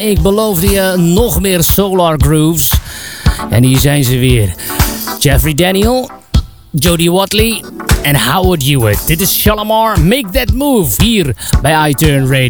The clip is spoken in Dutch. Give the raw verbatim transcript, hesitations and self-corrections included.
Ik beloofde je nog meer Solar Grooves. En hier zijn ze weer. Jeffrey Daniel, Jody Watley en Howard Hewitt. Dit is Shalamar, Make That Move, hier bij iTurn Radio.